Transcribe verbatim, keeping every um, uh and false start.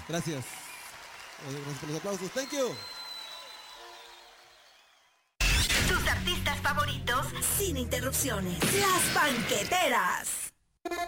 Gracias. Gracias por los aplausos. Thank you. Tus artistas favoritos sin interrupciones. Las Banqueteras.